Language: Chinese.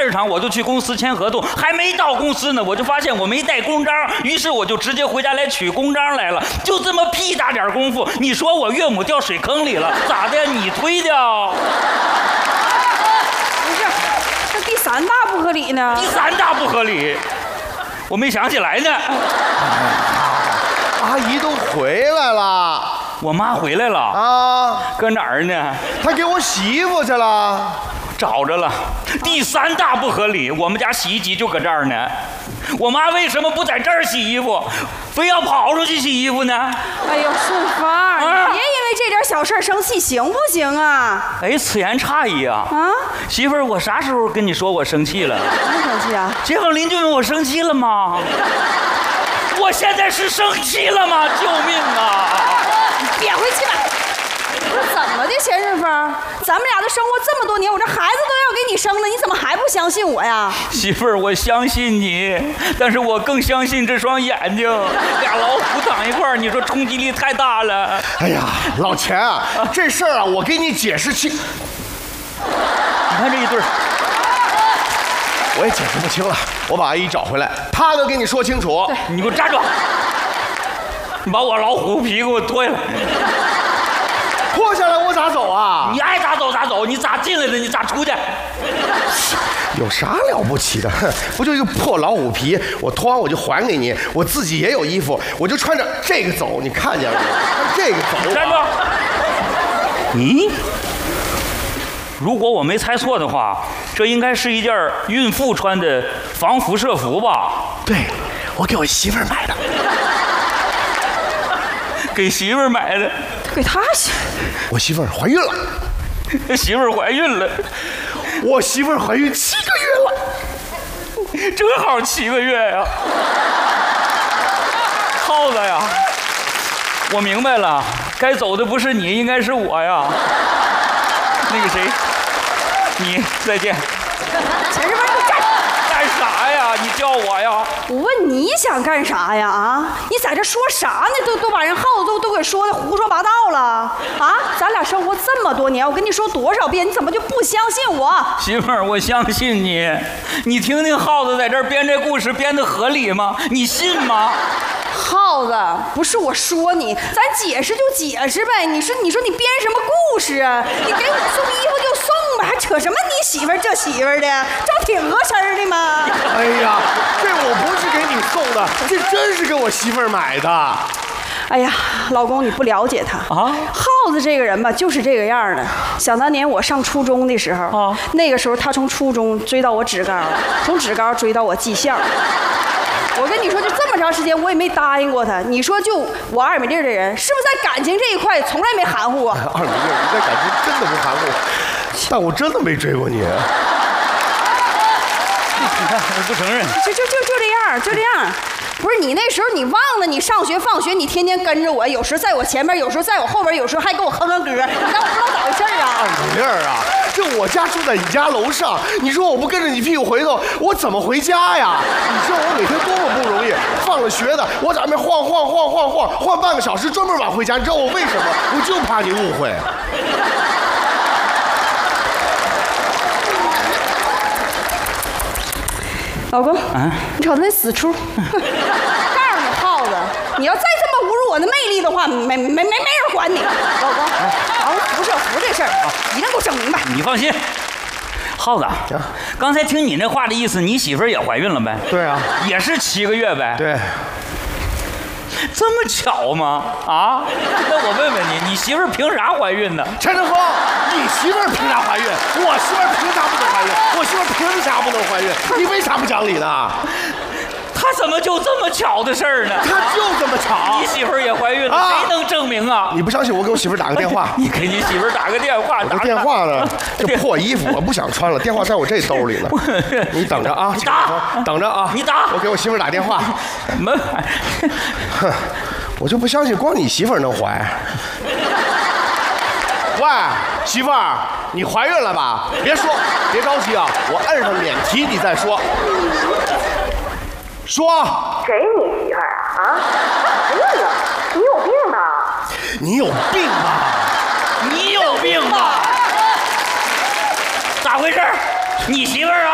市场，我就去公司签合同，还没到公司呢，我就发现我没带公章，于是我就直接回家来取公章来了。就这么屁大点功夫，你说我岳母掉水坑里了，咋的？你推的？ 不是，这第三大不合理呢？ 第三大不合理，我没想起来呢。 阿姨都回来了。 我妈回来了啊？ 搁哪儿呢？ 她给我洗衣服去了。 找着了。第三大不合理，我们家洗衣机就搁这儿呢。我妈为什么不在这儿洗衣服，非要跑出去洗衣服呢？ 哎呦，顺发，你别因为这点小事生气行不行啊？ 哎，此言差矣啊！ 啊， 媳妇儿，我啥时候跟你说我生气了？ 不生气啊？ 街坊邻居们，我生气了吗？我现在是生气了吗？救命啊！ 别回去吧。不是怎么的，钱顺峰，咱们俩都生活这么多年，我这孩子都要给你生了，你怎么还不相信我呀？ 媳妇儿，我相信你，但是我更相信这双眼睛。俩老虎躺一块儿，你说冲击力太大了。 哎呀，老钱啊，这事儿啊，我给你解释清。 你看这一对儿， 我也解释不清了，我把阿姨找回来，她能给你说清楚。 你给我站住！你把我老虎皮给我脱下来。 脱下来我咋走啊？ 你爱咋走咋走，你咋进来的？你咋出去？ 有啥了不起的？哼，不就一个破老虎皮，我脱完我就还给你。我自己也有衣服，我就穿着这个走，你看见了吗？穿这个走。 站住！如果我没猜错的话，这应该是一件孕妇穿的防辐射服吧？ 对，我给我媳妇儿买的。 给媳妇儿买的。 给他洗。 我媳妇儿怀孕了。 媳妇儿怀孕了。 我媳妇儿怀孕7个月了。 正好7个月呀。耗子呀，我明白了，该走的不是你，应该是我呀。那个谁，你再见。 钱顺峰，你站！ 干啥呀？你叫我呀？ 我问你想干啥呀？啊，你在这说啥呢？都把人耗子都给说的胡说八道了啊！咱俩生活这么多年，我跟你说多少遍，你怎么就不相信我？ 媳妇儿，我相信你。你听听耗子在这儿编这故事编得合理吗？你信吗？ 耗子，不是我说你，咱解释就解释呗。你说你编什么故事啊？你给我送衣服就送呗，还扯什么你媳妇儿这媳妇儿的，这挺合身的嘛。 哎呀，这我不是给你送的，这真是给我媳妇儿买的。 哎呀，老公，你不了解他啊！耗子这个人吧，就是这个样的。想当年我上初中的时候，那个时候他从初中追到我职高，从职高追到我技校。我跟你说，就这么长时间，我也没答应过他。你说，就我二米粒的人，是不是在感情这一块从来没含糊过？ 二米粒，你在感情真的不含糊，但我真的没追过你。 你看，我不承认。 就这样。不是你那时候你忘了，你上学放学你天天跟着我，有时候在我前面，有时候在我后边，有时候还给我哼哼歌，你让我不知道咋回事啊？ 二米粒啊，这我家住在你家楼上，你说我不跟着你屁股回头，我怎么回家呀？你知道我每天多么不容易，放了学的，我在外面晃半个小时，专门晚回家。你知道我为什么？我就怕你误会。 老公，你瞅他那死出！告诉你耗子，你要再这么侮辱我的魅力的话，没人管你。老公，防辐射服这事儿一定给我整明白。 你放心，耗子，刚才听你那话的意思，你媳妇儿也怀孕了呗？ 对啊， 也是7个月呗？ 对。 这么巧吗？啊？那我问问你，你媳妇儿凭啥怀孕呢？ 陈正峰，你媳妇儿凭啥怀孕？我媳妇儿凭啥不能怀孕？我媳妇儿凭啥不能怀孕？你为啥不讲理呢？ 他怎么就这么巧的事儿呢？ 他就这么巧。 你媳妇儿也怀孕了，谁能证明啊？ 你不相信，我给我媳妇儿打个电话。 你给你媳妇儿打个电话。 打电话呢？这破衣服我不想穿了，电话在我这兜里呢。你等着啊， 打， 等着啊， 你打， 我给我媳妇儿打电话。哼，我就不相信光你媳妇儿能怀。喂，媳妇儿，你怀孕了吧？别说，别着急啊，我摁上免提你再说。说。 谁你媳妇儿啊？啊，怀孕了？你有病吧？ 你有病吧？ 你有病吧？咋回事？你媳妇儿啊？